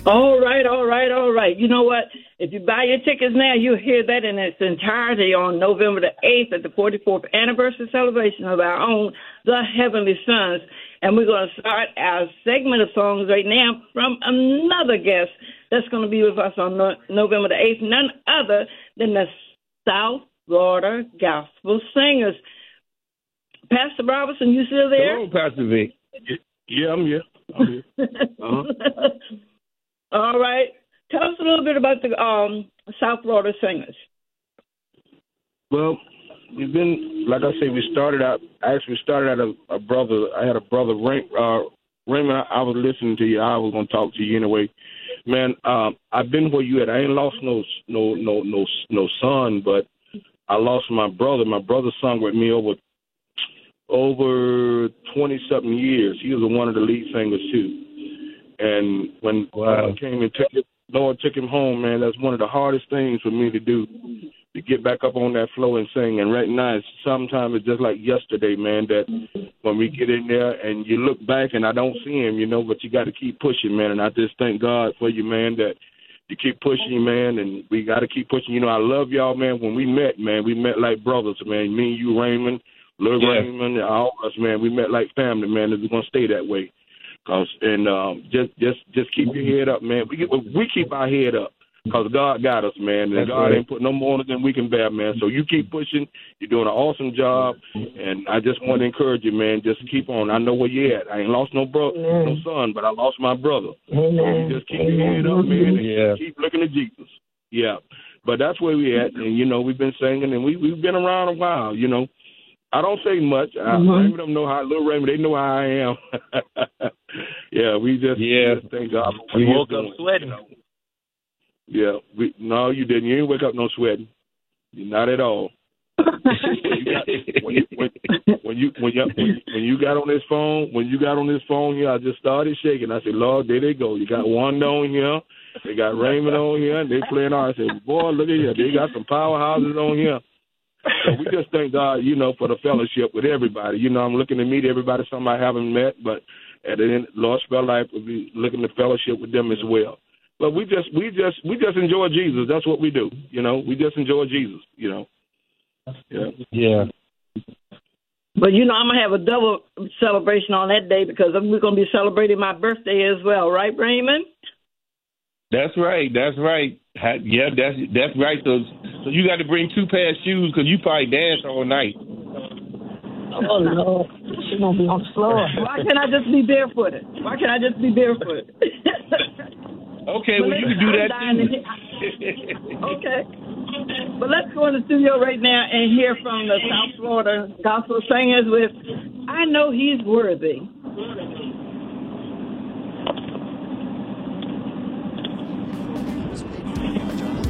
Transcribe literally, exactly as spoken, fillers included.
All right, all right, all right. You know what? If you buy your tickets now, you'll hear that in its entirety on November the eighth at the forty-fourth anniversary celebration of our own The Heavenly Sons. And we're going to start our segment of songs right now from another guest that's going to be with us on no- November the eighth, none other than the South Florida Gospel Singers. Pastor Robertson, you still there? Hello, Pastor V. Yeah, I'm here. I'm here. Uh-huh. All right. Tell us a little bit about the um, South Florida Singers. Well, we've been, like I say, we started out, actually started out a, a brother, I had a brother, Ray, uh, Raymond, I, I was listening to you. I was going to talk to you anyway. Man, um, I've been where you at. I ain't lost no, no, no, no, no son, but I lost my brother. My brother sung with me over over twenty-something years. He was one of the lead singers, too. And when wow. Lord came and took it, Lord took him home, man, that's one of the hardest things for me to do, to get back up on that floor and sing. And right now, it's, sometimes it's just like yesterday, man, that when we get in there and you look back and I don't see him, you know, but you got to keep pushing, man. And I just thank God for you, man, that you keep pushing, man, and we got to keep pushing. You know, I love y'all, man. When we met, man, we met like brothers, man. Me and you, Raymond, Lil yeah. Raymond, all of us, man, we met like family, man, and we're going to stay that way. Cause and um, just just just keep your head up, man. We we keep our head up, cause God got us, man, and That's God right. ain't put no more than we can bear, man. So you keep pushing. You're doing an awesome job, and I just want to encourage you, man. Just keep on. I know where you at. I ain't lost no brother, no son, but I lost my brother. So just keep Amen. your head up, man, and yeah. keep looking to Jesus. Yeah, but that's where we at, and you know we've been singing, and we we've been around a while, you know. I don't say much. I, mm-hmm. Raymond don't know how, little Raymond, they know how I am. yeah, we just, yeah. just thank God. We woke up doing, sweating. You know? Yeah, we, no, you didn't. You didn't wake up no sweating. Not at all. when, you got, when, you, when, when you when you when you got on this phone, when you got on this phone here, I just started shaking. I said, Lord, there they go. You got Wanda on here. They got Raymond on here. And they playing all. I said, boy, look at here. They got some powerhouses on here. So we just thank God, you know, for the fellowship with everybody. You know, I'm looking to meet everybody, some I haven't met, but at the end, Lord Spell Life will be looking to fellowship with them as well. But we just, we just, we just enjoy Jesus. That's what we do. You know, we just enjoy Jesus. You know. Yeah. Yeah. But you know, I'm gonna have a double celebration on that day because we're gonna be celebrating my birthday as well, right, Raymond? That's right. That's right. Yeah, that's that's right. So, so you got to bring two pairs of shoes because you probably dance all night. Oh no, she's gonna be on the floor. Why can't I just be barefooted? Why can't I just be barefooted? Okay, well you can do that too. Okay, but let's go in the studio right now and hear from the South Florida Gospel Singers with "I Know He's Worthy."